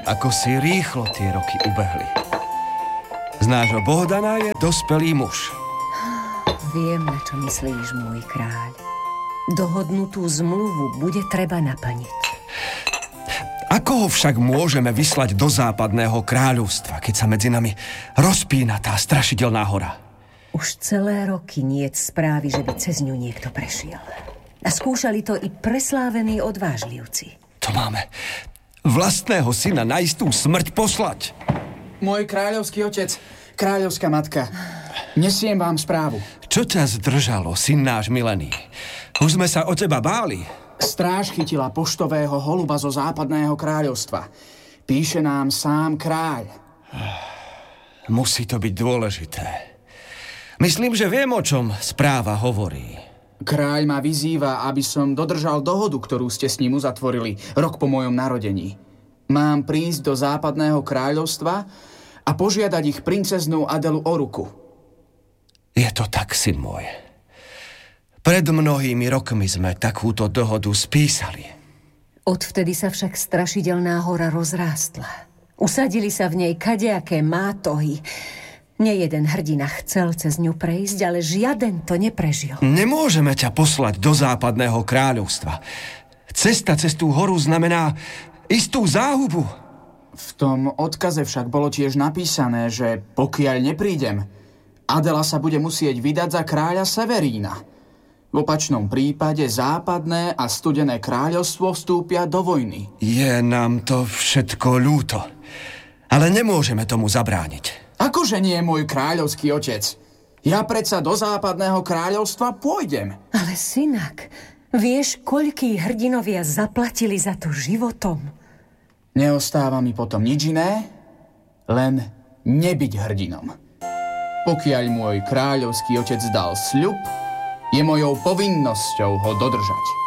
Ako si rýchlo tie roky ubehli. Z nášho Bohdana je dospelý muž. Viem, na čo myslíš, môj kráľ. Dohodnutú zmluvu bude treba naplniť. Ako ho však môžeme vyslať do západného kráľovstva, keď sa medzi nami rozpína tá strašidelná hora? Už celé roky niet správy, že by cez ňu niekto prešiel. A skúšali to i preslávení odvážlivci. To máme vlastného syna na istú smrť poslať. Môj kráľovský otec, kráľovská matka, nesiem vám správu. Čo ťa zdržalo, syn náš milený? Už sme sa o teba báli. Stráž chytila poštového holuba zo západného kráľovstva. Píše nám sám kráľ. Musí to byť dôležité. Myslím, že viem, o čom správa hovorí. Kráľ ma vyzýva, aby som dodržal dohodu, ktorú ste s ním uzatvorili rok po mojom narodení. Mám prísť do západného kráľovstva a požiadať ich princeznú Adelu o ruku. Je to tak, syn môj. Pred mnohými rokmi sme takúto dohodu spísali. Odvtedy sa však strašidelná hora rozrástla. Usadili sa v nej kadejaké mátohy. Nejeden hrdina chcel cez ňu prejsť, ale žiaden to neprežil. Nemôžeme ťa poslať do západného kráľovstva. Cesta cez tú horu znamená istú záhubu. V tom odkaze však bolo tiež napísané, že pokiaľ neprídem, Adela sa bude musieť vydať za kráľa Severína. V opačnom prípade západné a studené kráľovstvo vstúpia do vojny. Je nám to všetko ľúto, ale nemôžeme tomu zabrániť. Akože nie, môj kráľovský otec? Ja predsa do západného kráľovstva pôjdem. Ale synak, vieš, koľkí hrdinovia zaplatili za to životom? Neostáva mi potom nič iné, len nebyť hrdinom. Pokiaľ môj kráľovský otec dal sľub, je mojou povinnosťou ho dodržať.